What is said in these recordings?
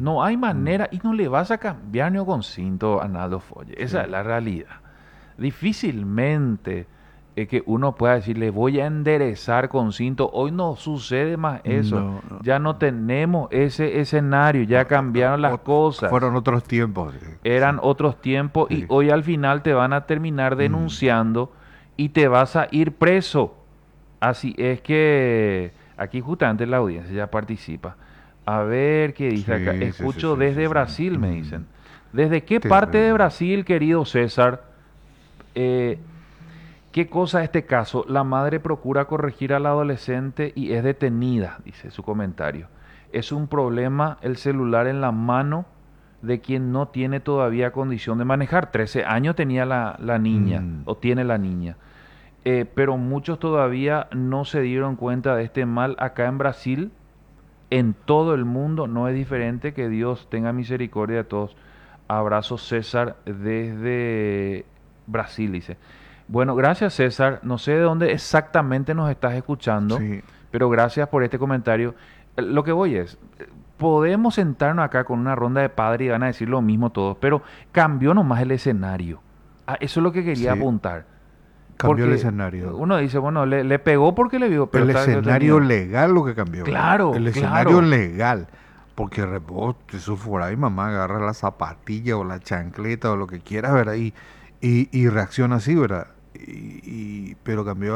No hay Mm. manera y no le vas a cambiar ni con cinto a Naldo Folle. Sí. Esa es la realidad. Difícilmente que uno pueda decirle voy a enderezar con cinto. Hoy no sucede más eso. No, no, Ya no tenemos ese escenario, no, ya cambiaron las fueron cosas. otros tiempos. Sí, Eran otros tiempos y sí. hoy al final te van a terminar Mm, denunciando y te vas a ir preso. Así es que aquí justamente la audiencia ya participa. A ver qué dice acá. sí, sí, sí, Escucho sí, sí, desde sí. Brasil, me Mm, dicen. ¿Desde qué parte de terrible. Brasil, querido César? Eh, ¿Qué cosa este caso? La madre procura corregir al adolescente y es detenida, dice su comentario. Es un problema el celular en la mano de quien no tiene todavía condición de manejar. 13 años tenía la niña, Mm, o tiene la niña. Pero muchos todavía no se dieron cuenta de este mal acá en Brasil. En todo el mundo no es diferente. Que Dios tenga misericordia de todos. Abrazo César desde Brasil, dice. Bueno, gracias César. No sé de dónde exactamente nos estás escuchando, sí. pero gracias por este comentario. Lo que voy es, podemos sentarnos acá con una ronda de padres y van a decir lo mismo todos, pero cambió nomás el escenario. Ah, eso es lo que quería Sí, apuntar. cambió el Porque escenario. uno dice, bueno, le pegó porque le vio, pero El está escenario detenido. legal lo que cambió. Claro, El escenario claro. legal. Porque rebote, eso fuera ahí, mamá agarra la zapatilla o la chancleta o lo que quiera, ¿verdad? Y reacciona así, ¿verdad? Pero cambió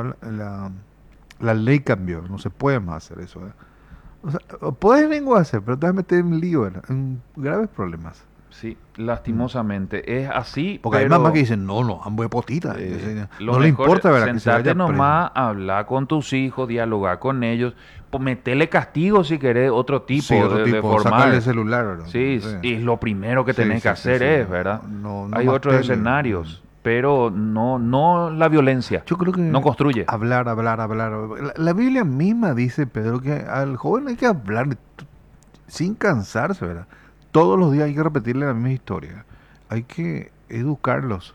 la ley cambió, no se puede más hacer eso, ¿verdad? O sea, puedes vengo a hacer, pero te vas a meter en lío, ¿verdad? En graves problemas. Sí, Mm. lastimosamente. Es así, Porque hay mamás que pero dicen, no, no, ambos de potita. lo No le mejor importa, es ¿verdad? Que se sentarte vaya preso. nomás, hablar con tus hijos, dialogar con ellos, pues meterle castigo si querés, otro Sí, tipo otro de tipo, sacarle el formal. celular, ¿verdad? Sí, y es lo primero que Sí, tenés que sí, sí, hacer sí. es, ¿verdad? No, no Hay más otros tele. Mm. escenarios, pero no la violencia, Yo creo no que construye. hablar, hablar, hablar. La Biblia misma dice, Pedro, que al joven hay que hablar sin cansarse, ¿verdad? Todos los días hay que repetirle la misma historia. Hay que educarlos,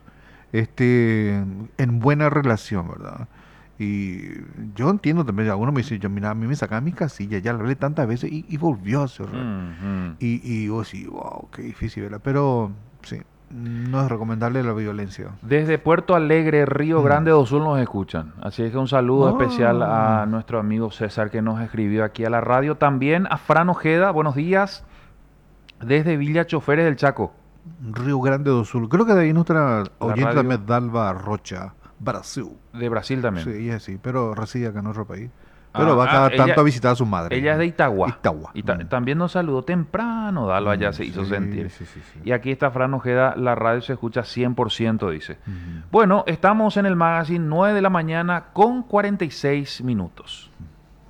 en buena relación, ¿verdad? Y yo entiendo también, algunos me dicen, yo, mira, a mí me sacan mi casilla, ya lo hablé tantas veces y volvió a hacerlo. Ujú. Y yo sí, wow, qué difícil, ¿verdad? Pero sí, no es recomendable la violencia. Desde Puerto Alegre, Río Mm. Grande do Sul nos escuchan. Así es que un saludo especial Ah, a nuestro amigo César que nos escribió aquí a la radio. También a Fran Ojeda, buenos días, desde Villa Choferes del Chaco. Río Grande do Sul. Creo que de ahí nuestra La oyente radio también Dalva Rocha, Brasil. de Brasil Sí, también. ella sí, pero reside acá en nuestro país. Pero Ah, va ah, cada tanto a ella, visitar a su madre. ella es de Itagua. Itagua. Y Mm. también nos saludó temprano, Dalva ya se hizo Sí, sentir. sí, sí, sí. Y aquí está Fran Ojeda, la radio se escucha 100%, dice. Ujú. Bueno, estamos en el magazine 9 de la mañana con 46 minutos.